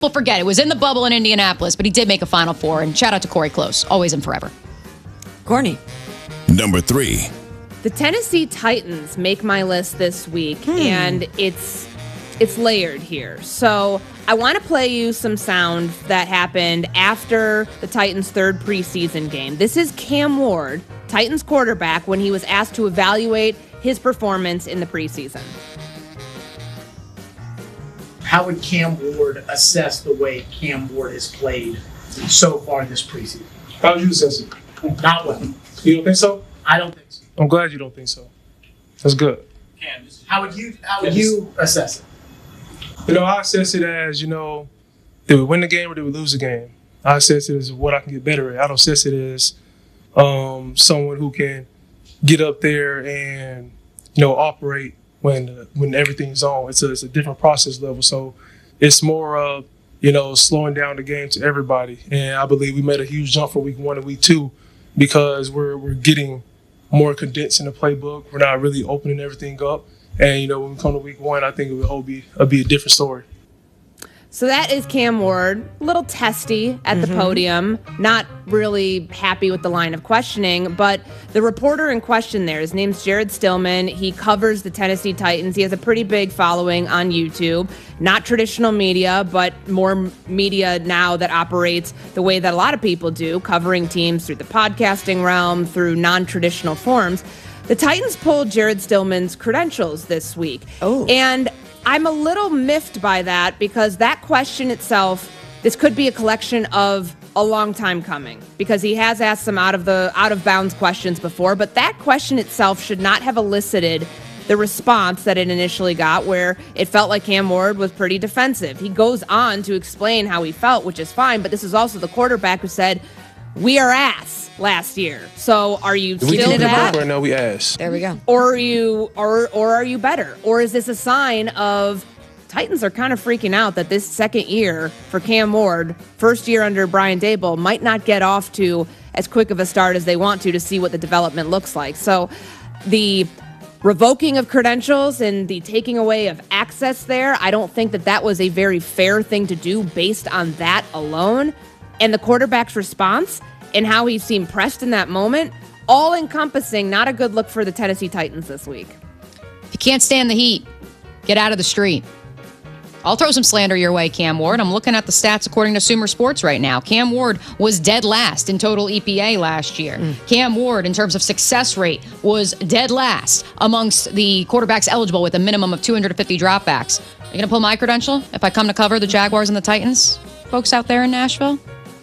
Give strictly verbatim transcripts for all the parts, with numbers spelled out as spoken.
People forget it was in the bubble in Indianapolis, but he did make a Final Four. And shout out to Corey Close, always and forever. Courtney. Number three. The Tennessee Titans make my list this week, hmm. and it's it's layered here. So I want to play you some sound that happened after the Titans' third preseason game. This is Cam Ward, Titans quarterback, when he was asked to evaluate his performance in the preseason. How would Cam Ward assess the way Cam Ward has played so far this preseason? How would you assess it? Not well. You don't think so? I don't think so. I'm glad you don't think so. That's good. Cam, how would you how would you assess it? You know, I assess it as, you know, did we win the game or did we lose the game? I assess it as what I can get better at. I don't assess it as um, someone who can get up there and, you know, operate when uh, when everything's on. It's a, it's a different process level. So it's more of, you know, slowing down the game to everybody. And I believe we made a huge jump from week one to week two because we're we're getting more condensed in the playbook. We're not really opening everything up. And, you know, when we come to week one, I think it will be, it'll be a different story. So that is Cam Ward, a little testy at mm-hmm. the podium, not really happy with the line of questioning, but the reporter in question there, his name's Jared Stillman. He covers the Tennessee Titans. He has a pretty big following on YouTube, not traditional media, but more media now that operates the way that a lot of people do, covering teams through the podcasting realm, through non-traditional forms. The Titans pulled Jared Stillman's credentials this week. Oh. And I'm a little miffed by that because that question itself, this could be a collection of a long time coming because he has asked some out of the out of bounds questions before, but that question itself should not have elicited the response that it initially got, where it felt like Cam Ward was pretty defensive. He goes on to explain how he felt, which is fine, but this is also the quarterback who said, "We are ass last year." So are you if we still keep that? It right now, we ass. There we go. Or are you, or or are you better? Or is this a sign of Titans are kind of freaking out that this second year for Cam Ward, first year under Brian Daboll, might not get off to as quick of a start as they want to to see what the development looks like. So the revoking of credentials and the taking away of access there, I don't think that that was a very fair thing to do based on that alone. And the quarterback's response and how he seemed pressed in that moment, all encompassing, not a good look for the Tennessee Titans this week. If you can't stand the heat, get out of the street. I'll throw some slander your way, Cam Ward. I'm looking at the stats according to Sumer Sports right now. Cam Ward was dead last in total E P A last year. Mm. Cam Ward, in terms of success rate, was dead last amongst the quarterbacks eligible with a minimum of two hundred fifty dropbacks. Are you going to pull my credential if I come to cover the Jaguars and the Titans, folks out there in Nashville?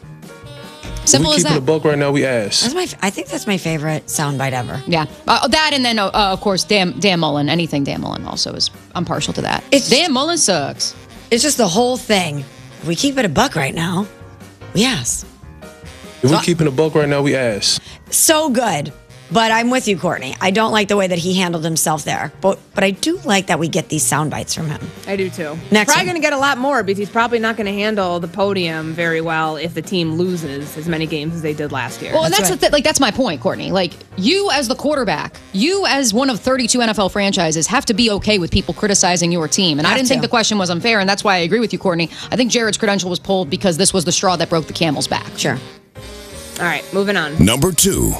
Simple we as that. Keeping the buck right now, we ass. That's my. I think that's my favorite soundbite ever. Yeah, uh, that and then uh, of course Dan Dan Mullen. Anything Dan Mullen also is. I'm partial to that. It's, Dan Mullen sucks. It's just the whole thing. If we keep it a buck right now, we ass. If we keeping a buck right now, we ass. So good. But I'm with you, Courtney. I don't like the way that he handled himself there. But but I do like that we get these sound bites from him. I do too. Next probably going to get a lot more because he's probably not going to handle the podium very well if the team loses as many games as they did last year. Well, and that's that's right. the th- like that's my point, Courtney. Like you as the quarterback, you as one of thirty-two N F L franchises have to be okay with people criticizing your team. And I Have didn't to. think the question was unfair, and that's why I agree with you, Courtney. I think Jared's credential was pulled because this was the straw that broke the camel's back. Sure. All right, moving on. Number two.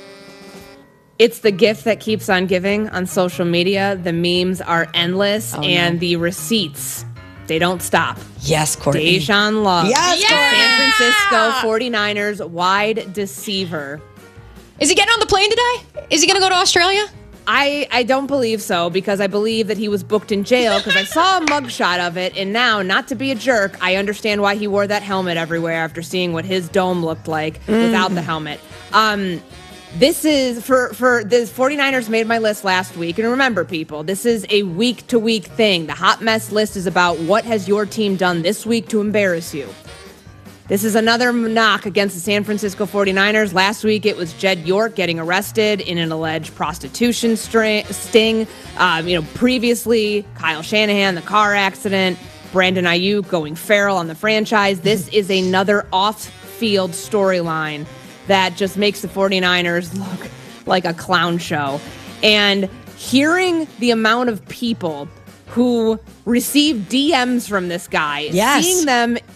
It's the gift that keeps on giving on social media. The memes are endless, Oh, and no. the receipts, they don't stop. Yes, Courtney. Deshaun Love. Yes, San Courtney. Francisco forty-niners wide deceiver. Is he getting on the plane today? Is he going to go to Australia? I, I don't believe so because I believe that he was booked in jail because I saw a mugshot of it, and now, not to be a jerk, I understand why he wore that helmet everywhere after seeing what his dome looked like mm. without the helmet. Um, this is, for, for the forty-niners made my list last week, and remember, people, this is a week-to-week thing. The hot mess list is about what has your team done this week to embarrass you. This is another knock against the San Francisco forty-niners. Last week, it was Jed York getting arrested in an alleged prostitution string, sting. Um, you know, previously, Kyle Shanahan, the car accident, Brandon Ayuk going feral on the franchise. This is another off-field storyline that just makes the forty-niners look like a clown show. And hearing the amount of people who received D Ms from this guy, Yes. seeing them